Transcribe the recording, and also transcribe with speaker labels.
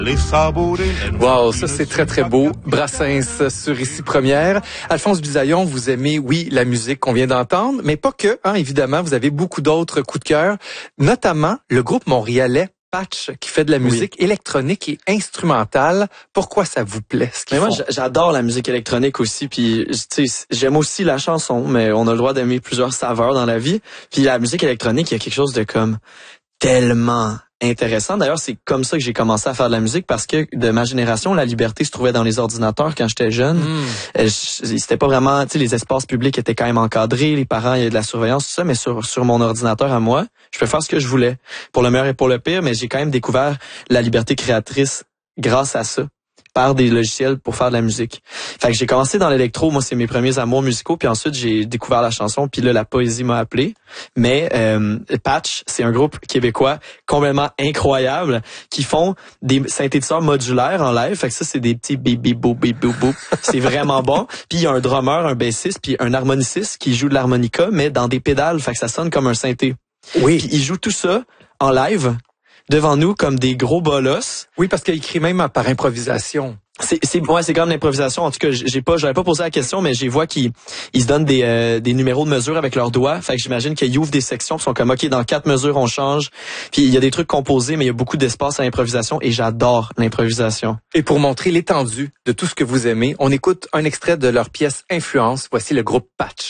Speaker 1: Wow, ça c'est très très beau. Brassens sur Ici Première. Alphonse Bisaillon, vous aimez, oui, la musique qu'on vient d'entendre, mais pas que, hein, évidemment, vous avez beaucoup d'autres coups de cœur, notamment le groupe montréalais Patch, qui fait de la musique électronique et instrumentale. Pourquoi ça vous plaît, ce qu'ils font?
Speaker 2: Moi, j'adore la musique électronique aussi, puis tu sais, j'aime aussi la chanson, mais on a le droit d'aimer plusieurs saveurs dans la vie. Puis la musique électronique, il y a quelque chose de comme tellement intéressant. D'ailleurs, c'est comme ça que j'ai commencé à faire de la musique, parce que de ma génération, la liberté se trouvait dans les ordinateurs quand j'étais jeune. C'était pas vraiment, tu sais, les espaces publics étaient quand même encadrés, les parents, il y avait de la surveillance, tout ça, mais sur mon ordinateur à moi, je peux faire ce que je voulais, pour le meilleur et pour le pire, mais j'ai quand même découvert la liberté créatrice grâce à ça, par des logiciels pour faire de la musique. Fait que j'ai commencé dans l'électro, moi c'est mes premiers amours musicaux, puis ensuite j'ai découvert la chanson, puis là la poésie m'a appelé. Mais Patch, c'est un groupe québécois complètement incroyable qui font des synthétiseurs modulaires en live. Fait que ça c'est des petits bip bip boop bip boop boop. C'est vraiment bon. Puis il y a un drummer, un bassiste, puis un harmoniciste qui joue de l'harmonica mais dans des pédales, fait que ça sonne comme un synthé.
Speaker 1: Oui.
Speaker 2: Puis ils jouent tout ça en live devant nous comme des gros bolosses.
Speaker 1: Oui, parce qu'il écrit même par improvisation.
Speaker 2: C'est comme l'improvisation. En tout cas, j'avais pas posé la question, mais j'ai vois qu'ils se donnent des numéros de mesure avec leurs doigts. Fait que j'imagine qu'ils ouvrent des sections, qui sont comme OK, dans 4 mesures on change. Puis il y a des trucs composés, mais il y a beaucoup d'espace à l'improvisation et j'adore l'improvisation.
Speaker 1: Et pour montrer l'étendue de tout ce que vous aimez, on écoute un extrait de leur pièce Influence. Voici le groupe Patch.